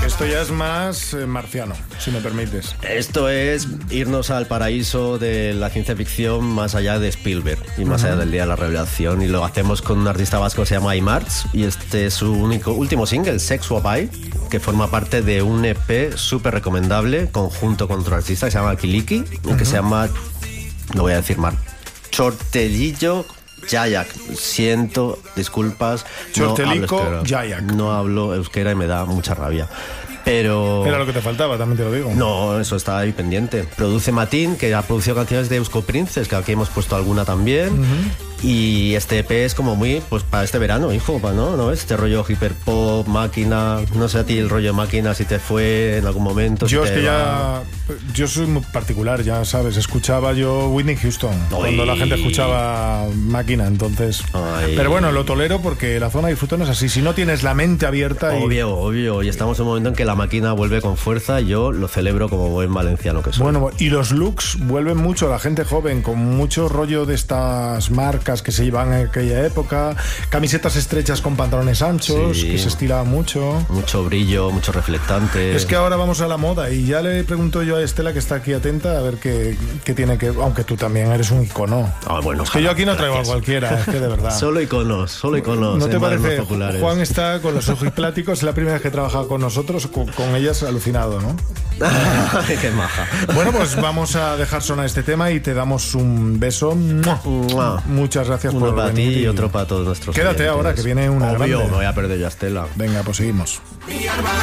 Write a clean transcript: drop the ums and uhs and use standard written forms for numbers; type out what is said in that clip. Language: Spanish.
Esto ya es más marciano, si me permites. Esto es irnos al paraíso de la ciencia ficción más allá de Spielberg y más allá del Día de la Revelación, y lo hacemos con un artista vasco que se llama Imarts, y este es su último single, Sexuabai, que forma parte de un EP súper recomendable conjunto con otro artista que se llama Kiliki, que se llama, no voy a decir mal, Chortelillo Jayak. Siento, disculpas. Chortelico Jayak. No hablo euskera y me da mucha rabia. Pero... Era lo que te faltaba, también te lo digo. No, eso está ahí pendiente. Produce Matín, que ha producido canciones de Eusko Princes, que aquí hemos puesto alguna también. Y este EP es como muy, pues para este verano, hijo, ¿no? Este rollo hiperpop, máquina. No sé a ti el rollo máquina si te fue en algún momento. Yo es que yo soy muy particular, ya sabes. Escuchaba yo Whitney Houston cuando la gente escuchaba máquina, entonces. Pero bueno, lo tolero porque la zona de disfrutón es así. Si no tienes la mente abierta. Obvio. Y estamos en un momento en que la máquina vuelve con fuerza. Yo lo celebro como buen valenciano que soy. Bueno, y los looks vuelven mucho a la gente joven, con mucho rollo de estas marcas que se llevan en aquella época, camisetas estrechas con pantalones anchos, que se estilaba mucho. Mucho brillo, mucho reflectante. Es que ahora vamos a la moda y ya le pregunto yo a Estela, que está aquí atenta, a ver qué tiene que... Aunque tú también eres un icono. Bueno, es que yo aquí no traigo a cualquiera, es que de verdad. Solo iconos. ¿No te parece? Juan está con los ojos pláticos, es la primera vez que trabaja con nosotros, con ellas alucinado, ¿no? Qué maja. Bueno, pues vamos a dejar sonar este tema y te damos un beso. Muchas gracias por venir. Uno para ti y otro para todos nuestros Quédate oyentes. Ahora, que viene una grande. Me voy a perder yo a Estela. Venga, pues seguimos.